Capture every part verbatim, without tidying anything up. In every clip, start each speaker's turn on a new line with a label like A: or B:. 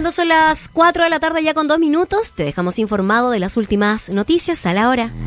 A: Cuando son las cuatro de la tarde ya con dos minutos, te dejamos informado de las últimas noticias a la hora.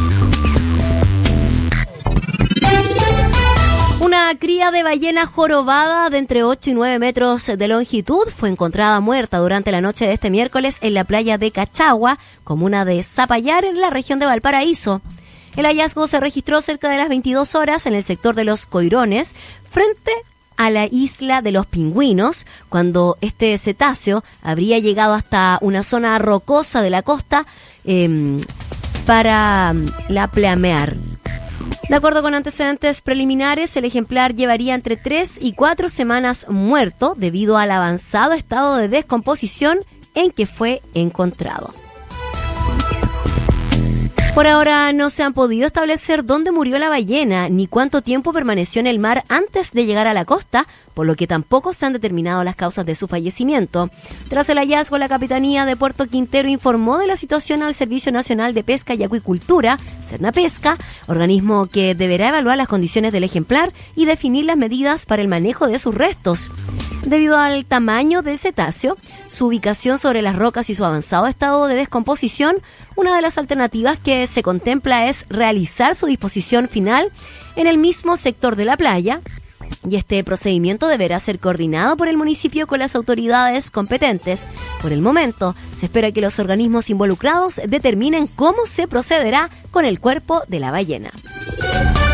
A: Una cría de ballena jorobada de entre ocho y nueve metros de longitud fue encontrada muerta durante la noche de este miércoles en la playa de Cachagua, comuna de Zapallar, en la región de Valparaíso. El hallazgo se registró cerca de las veintidós horas en el sector de Los Coirones, frente a la isla de los Pingüinos, cuando este cetáceo habría llegado hasta una zona rocosa de la costa eh, para la plamear. De acuerdo con antecedentes preliminares, el ejemplar llevaría entre tres y cuatro semanas muerto debido al avanzado estado de descomposición en que fue encontrado. Por ahora no se han podido establecer dónde murió la ballena ni cuánto tiempo permaneció en el mar antes de llegar a la costa, por lo que tampoco se han determinado las causas de su fallecimiento. Tras el hallazgo, la Capitanía de Puerto Quintero informó de la situación al Servicio Nacional de Pesca y Acuicultura, Cernapesca, organismo que deberá evaluar las condiciones del ejemplar y definir las medidas para el manejo de sus restos. Debido al tamaño del cetáceo, su ubicación sobre las rocas y su avanzado estado de descomposición, una de las alternativas que se contempla es realizar su disposición final en el mismo sector de la playa, y este procedimiento deberá ser coordinado por el municipio con las autoridades competentes. Por el momento, se espera que los organismos involucrados determinen cómo se procederá con el cuerpo de la ballena.